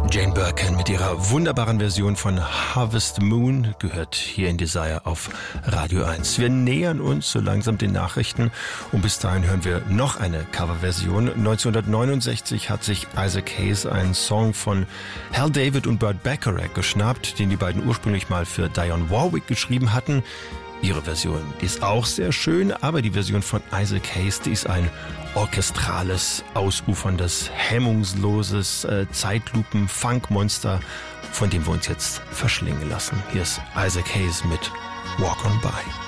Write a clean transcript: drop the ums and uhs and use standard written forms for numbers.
Jane Birkin mit ihrer wunderbaren Version von Harvest Moon gehört hier in Desire auf Radio 1. Wir nähern uns so langsam den Nachrichten und bis dahin hören wir noch eine Coverversion. 1969 hat sich Isaac Hayes einen Song von Hal David und Burt Bacharach geschnappt, den die beiden ursprünglich mal für Dionne Warwick geschrieben hatten. Ihre Version, die ist auch sehr schön, aber die Version von Isaac Hayes, die ist ein orchestrales, ausuferndes, hemmungsloses Zeitlupen-Funkmonster, von dem wir uns jetzt verschlingen lassen. Hier ist Isaac Hayes mit Walk On By.